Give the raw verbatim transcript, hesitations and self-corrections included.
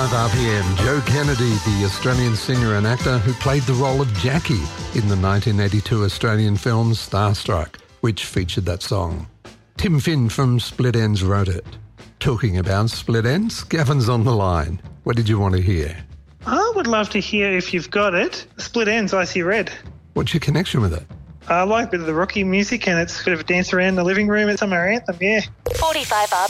R P M, Joe Kennedy, the Australian singer and actor who played the role of Jackie in the nineteen eighty-two Australian film Starstruck, which featured that song. Tim Finn from Split Enz wrote it. Talking about Split Enz, Gavin's on the line. What did you want to hear? I would love to hear, if you've got it, Split Enz, I See Red. What's your connection with it? I like a bit of the Rocky music, and it's a bit of a dance around the living room. It's a summer anthem, yeah. forty-five R